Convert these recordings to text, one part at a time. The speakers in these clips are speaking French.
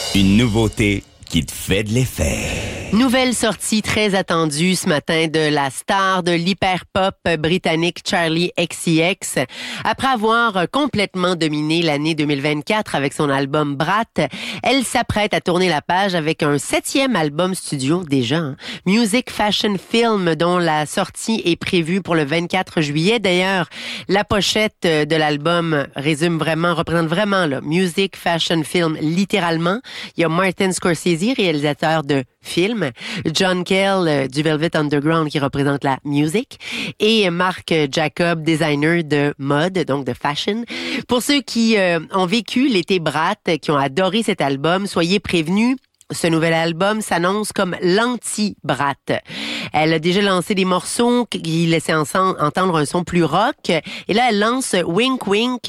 Une nouveauté qui te fait de l'effet. Nouvelle sortie très attendue ce matin de la star de l'hyperpop britannique Charli XCX. Après avoir complètement dominé l'année 2024 avec son album Brat, elle s'apprête à tourner la page avec un 7e album studio déjà, Music Fashion Film, dont la sortie est prévue pour le 24 juillet. D'ailleurs, la pochette de l'album représente vraiment là, Music Fashion Film littéralement. Il y a Martin Scorsese, réalisateur de films, John Cale du Velvet Underground qui représente la musique et Marc Jacob, designer de mode, donc de fashion. Pour ceux qui ont vécu l'été Brat, qui ont adoré cet album, soyez prévenus. Ce nouvel album s'annonce comme l'anti-Brat. Elle a déjà lancé des morceaux qui laissaient entendre un son plus rock. Et là, elle lance Wink Wink.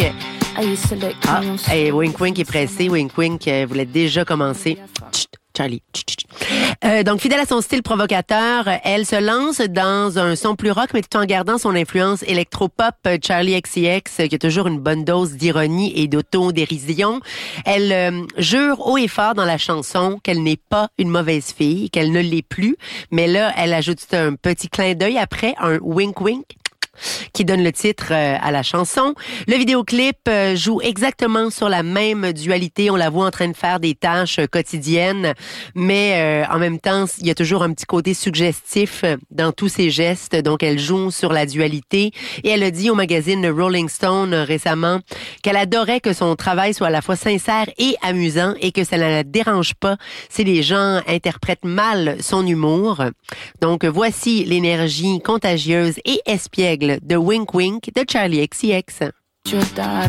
Wink Wink est pressé. Wink Wink voulait déjà commencer. Charli. Donc, fidèle à son style provocateur, elle se lance dans un son plus rock, mais tout en gardant son influence électropop. Charli XCX, qui a toujours une bonne dose d'ironie et d'autodérision. Elle jure haut et fort dans la chanson qu'elle n'est pas une mauvaise fille, qu'elle ne l'est plus. Mais là, elle ajoute un petit clin d'œil après, un wink wink, qui donne le titre à la chanson. Le vidéoclip joue exactement sur la même dualité. On la voit en train de faire des tâches quotidiennes, mais en même temps, il y a toujours un petit côté suggestif dans tous ses gestes. Donc, elle joue sur la dualité. Et elle a dit au magazine Rolling Stone récemment qu'elle adorait que son travail soit à la fois sincère et amusant et que ça ne la dérange pas si les gens interprètent mal son humour. Donc, voici l'énergie contagieuse et espiègle de Wink Wink de Charli XCX. Your dad